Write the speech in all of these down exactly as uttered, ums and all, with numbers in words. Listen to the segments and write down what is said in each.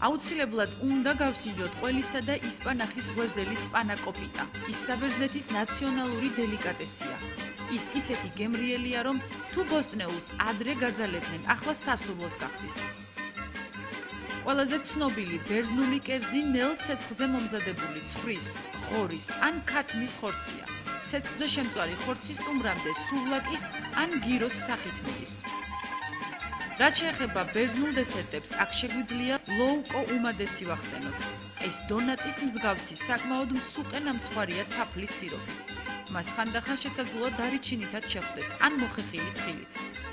აუცილებლად უნდა გავსინჯოთ ყველისა და ისპანახის ღვეზელი სპანაკოპიტა. ის საბერძნეთის ნაციონალური დელიკატესია. ის ისეთი გემრიელია, რომ თუ ბოსტნეულს ადრე გაძალებდნენ, ახლა სასურველს გახდის. ყველაზე ცნობილი ბერძნული კერძი ნელ ცეცხლზე მომზადებული ცხვრის, ღორის ან ქათმის ხორცია. ცეცხლზე შემწვარი ხორცი სტუმრამდე სუვლაკის ან გიროს სახით მიდის. რაც შეეხება ბერძნულ დესერტებს, აქ შეგვიძლია ლოუკო უმადესი ვახსენოთ. ეს დონატის მსგავსი საკმაოდ მსუყე ნამცხვარია თაფლის სიროფით. მას ხანდახან შესაძლოა დარიჩინითაც შეხვდეთ ან მოხეხილი თხილით.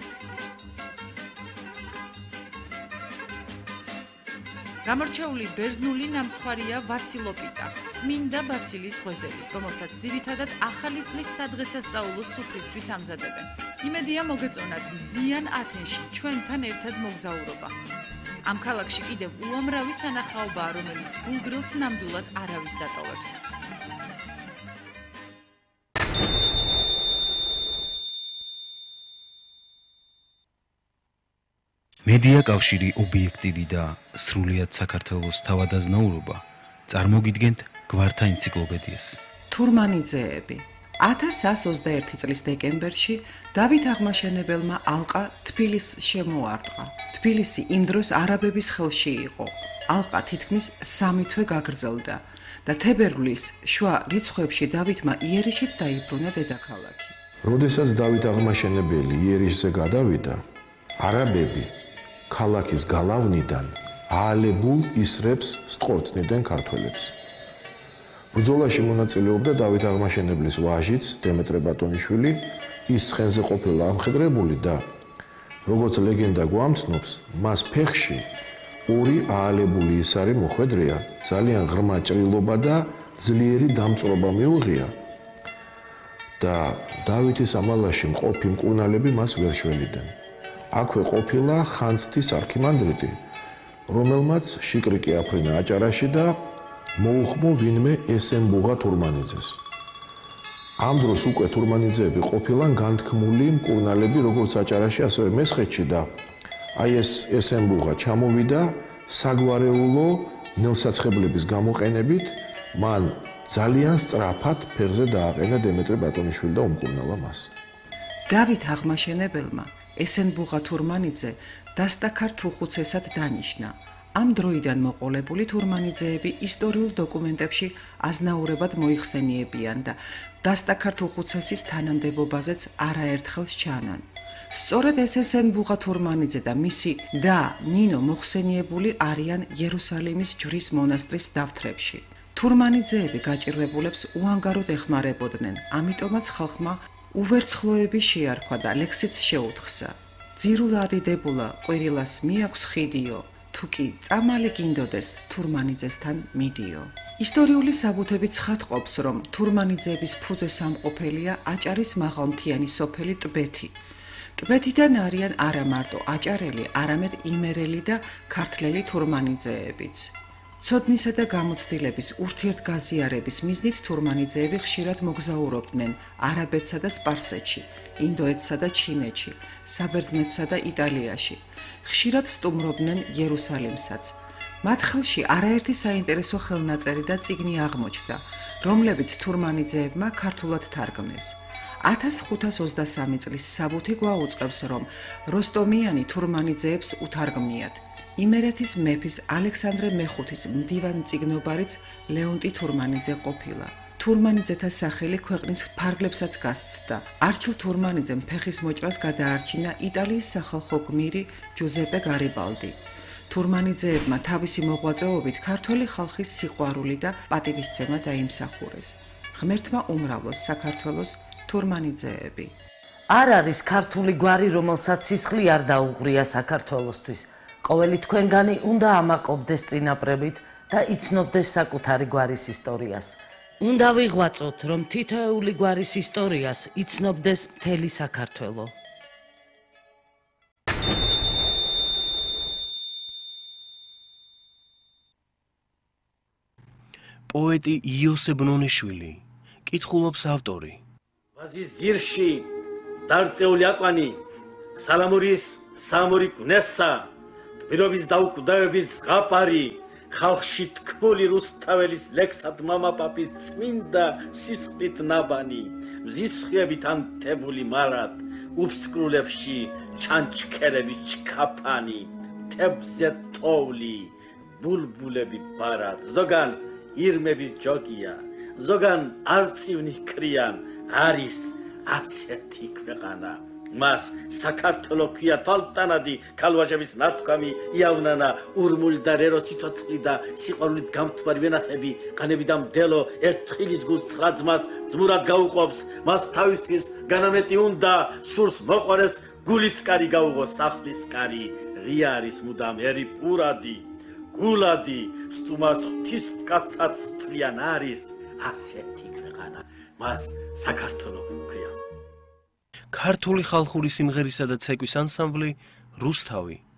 გამორჩეული ბერძნული ნამცხვარია ვასილოპიტა, წმინდა ბასილის ღვეზელი, რომელსაც ძირითადად ახალი წლის სადღესასწაულო სუფრისთვის ამზადებენ. იმედია მოგეწონათ მზიან ათენში ჩვენთან ერთად მოგზაურობა. ამ ქალაქში კიდევ უამრავი სანახაობაა, რომელიც გულგრილს ნამდვილად არავის დატოვებს. მედია კავშირი ობიექტივი და სრულიად საქართველოს თავადაზნაურობა წარმოგიდგენთ გვართა ენციკლოპედიას. თურმანიძეები. ათას ათას ოცდაერთი წლის დეკემბერში დავით აღმაშენებელმა ალყა თბილისს შემოარტყა. თბილისი იმ დროს არაბების ხელში იყო. ალყა თითქმის სამი თვე გაგრძელდა და თებერვლის შუა რიცხვებში დავითმა იერიშით დაიბრუნა დედაქალაქი. როდესაც დავით აღმაშენებელი იერიშზე გადავიდა, არაბები ქალაქის გალავნიდან აალებულ ისრებს სტყორწნიდნენ ქართველებს. ბრძოლაში მონაწილეობდა დავით აღმაშენებლის ვაჟიც დემეტრე ბატონიშვილი, ის ცხენზე ყოფილა ამხედრებული და როგორც ლეგენდა გვამცნობს, მას ფეხში ორი აალებული ისარი მოხვედრია, ძალიან ღრმა ჭრილობა და ძლიერი დამწვრობა მიუღია და დავითის ამალაში მყოფი მკურნალები მას ვერ შველიდნენ. აქვე ყოფილა ხანძთის არქიმანდრიტი, რომელმაც შიკრიკი აფრინა აჭარაში და მოუხმო ვინმე ესენბუღა თურმანიძეს. ამ დროს უკვე თურმანიძეები ყოფილან განთქმული მკურნალები როგორც აჭარაში, ასევე მესხეთში და აი ეს ესენბუღა ჩამოვიდა საგვარეულო ნელსაცხებლების გამოყენებით, მან ძალიან სწრაფად ფეხზე დააყენა დემეტრე ბატონიშვილი და უმკურნალა მას. დავით აღმაშენებელმა ესენბუღა თურმანიძე დასტაქარ თუხუცესად დანიშნა. ამ დროიდან მოყოლებული თურმანიძეები ისტორიულ დოკუმენტებში აზნაურებად მოიხსენიებიან და დასტაქარ თუხუცესის თანამდებობაზეც არაერთხელ სჩანან. სწორედ ეს ესენბუღა თურმანიძე და მისი და ნინო მოხსენიებული არიან იერუსალიმის ჯვრის მონასტრის დავთრებში. თურმანიძეები გაჭირვებულებს უანგაროდ ეხმარებოდნენ, ამიტომაც ხალხმა უვერცხლოები შეარქვა და ლექსიც შეუთხსა. ძირულ ადიდებულა ყვირილას მიაქვს ხიდიო, თუკი წამალი გინდოდეს თურმანიძესთან მიდიო. ისტორიული საბუთები ცხადყოფს, რომ თურმანიძეების ფუძე სამყოფელია აჭარის მაღალმთიანი სოფელი ტბეთი. ტბეთიდან არიან არა მარტო აჭარელი, არამედ იმერელი და ქართლელი თურმანიძეებიც. ცოდნისა და გამოცდილების ურთიერთგაზიარების მიზნით თურმანიძეები ხშირად მოგზაურობდნენ არაბეთსა და სპარსეთში, ინდოეთსა და ჩინეთში, საბერძნეთსა და იტალიაში. ხშირად სტუმრობდნენ იერუსალიმსაც. მათ ხელში არაერთი საინტერესო ხელნაწერი და წიგნი აღმოჩნდა, რომლებიც თურმანიძეებმა ქართულად თარგმნეს. ათას ხუთას ოცდასამი წლის საბუთი გვაუწყებს, რომ როსტომიანი თურმანიძეებს უთარგმნიათ. იმერეთის მეფის ალექსანდრე მეხუთის მდივანმწიგნობარიც ლეონტი თურმანიძე ყოფილა. თურმანიძეთა სახელი ქვეყნის ფარგლებსაც გასცდა. არჩილ თურმანიძემ ფეხის მოჭრას გადაარჩინა იტალიის სახალხო გმირი ჯუზეპე გარიბალდი. თურმანიძეებმა თავისი მოღვაწეობით ქართველი ხალხის სიყვარული და პატივისცემა დაიმსახურეს. ღმერთმა უმრავლოს საქართველოს თურმანიძეები. არ არის ქართული გვარი, რომელსაც სისხლი არ დაუღრია საქართველოსთვის. ყოველი თქვენგანი უნდა ამაყობდეს წინაპრებით და იცნობდეს საკუთარი გვარის ისტორიას. უნდა ვიღვაწოთ, რომ თითოეული გვარის ისტორიას იცნობდეს მთელი საქართველო. პოეტი იოსებ ნონიშვილი, კითხულობს ავტორი. ვაზის ზირში დარწეული აკვანი, სალამურის სამური გნესა, გმირობის დაუკვდავების ზღაპარი, ხალხში თქმული რუსთაველის ლექსად მამაპაპის წმინდა სისხლით ნაბანი, მზისხიებით ანთებული მარად, უფსკრულებში ჩანჩქერების ჩქაფანი, თებზე თოვლი, ბულბულები ბარად, ზოგან ირმების ჯოგია, ზოგან არწივნი ქრიან, არის ასეთი ქვეყანა. მას საქართველო ქვია თვალტანადი ქალვაჟების ნათქვამი იავნანა ურმული და რერო სიცოცხლი და სიყვარულით გამთბარი ვენახები ყანები და მდელო ერთხილის გულს ცხრა ძმას ძმურად გაუყოფს მას თავისთვის განამეტი უნდა სურს მოყარეს გულისკარი გაუღო სახლისკარი რია არის მუდამ ერი პურადი გულადი სტუმას ღვთის კაცად თლიან არის ასეთი ქვეყანა მას საქართველო ქვია ქართული ხალხური სიმღერისა და ცეკვის ანსამბლი რუსთავი